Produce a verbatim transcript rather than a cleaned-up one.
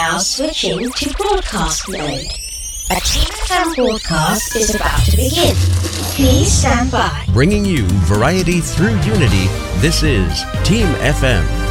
now switching to broadcast mode. A Team F M broadcast is about to begin. Please stand by. Bringing you variety through unity, this is Team F M.